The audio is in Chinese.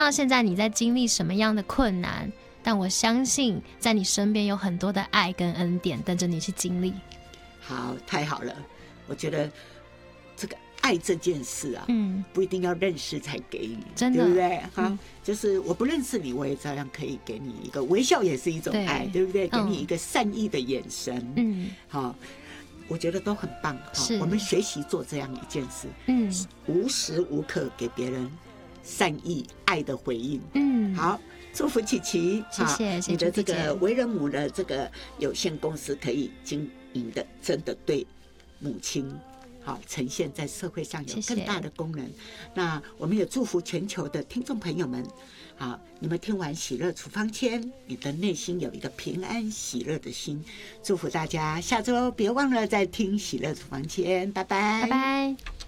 现在你在经历什么样的困难，但我相信在你身边有很多的爱跟恩典等着你去经历。 好，太好了，我觉得这个爱这件事啊，不一定要认识才给予， 真的， 对不对？哈，就是我不认识你，我也照样可以给你一个微笑，也是一种爱，对不对？给你一个善意的眼神，好，我觉得都很棒。我们学习做这样一件事，无时无刻给别人善意爱的回应。好，祝福琪琪， 谢谢你的这个为人母的这个有限公司可以经营的真的对母亲好呈现在社会上有更大的功能。谢谢。那我们也祝福全球的听众朋友们，好，你们听完喜乐处方签，你的内心有一个平安喜乐的心。祝福大家下周别忘了再听喜乐处方签，拜拜， 拜拜。